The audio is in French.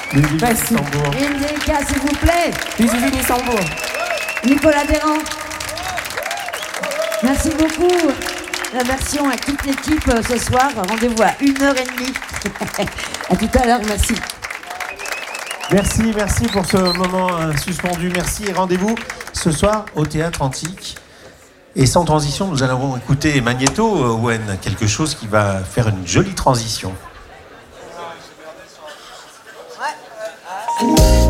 Merci. Une dédicace, s'il vous plaît. Bisous du Sambour. Nicolas Desrands. Merci beaucoup. La version à toute l'équipe ce soir. Rendez-vous à 1h30. À tout à l'heure, merci. Merci pour ce moment suspendu. Merci et rendez-vous ce soir au Théâtre Antique. Et sans transition, nous allons écouter Magnéto, Wen, quelque chose qui va faire une jolie transition. Ouais.